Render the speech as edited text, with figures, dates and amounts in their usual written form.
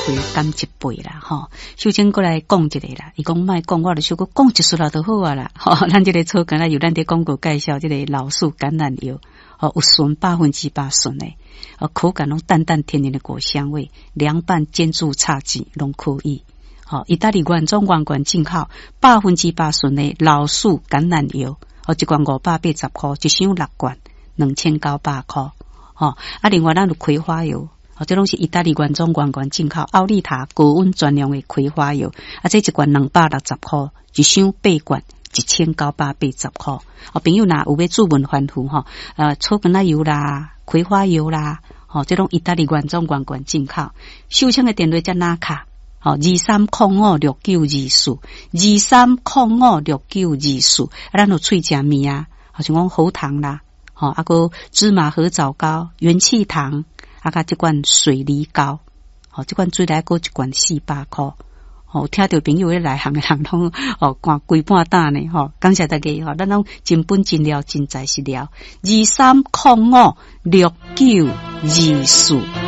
费减一倍啦，吼。秀珍过来讲一个啦，伊讲莫讲，我就小可讲一束啦就好啊啦，吼。咱这个草根啦，有咱伫广告介绍这个老树橄榄油，哦，有纯8%纯的，口感拢淡淡甜甜的果香味，凉拌煎煮炒鸡拢可以。哦，意大利原装原罐进口8%纯的老树橄榄油，哦，一罐580块，一箱6罐2900块。哦，另外咱有葵花油，哦，这拢是意大利原装原罐进口奥利塔高温专用的葵花油，这一罐260块，一箱8罐1980块。哦，朋友若有要注文欢呼吼，草根油啦，葵花油啦，哦，这种意大利原装原罐进口。秀清的电话在哪卡？哦，23056924，23056924，咱有脆食面啊，好像讲喉糖啦，哦，个芝麻合枣糕、元气糖，甲这罐水梨膏，哦，这罐最来个一罐400块。哦，听到朋友咧来行的人拢哦，赶规半担呢，吼，感谢大家吼，咱拢真本真料真材实料，23056924。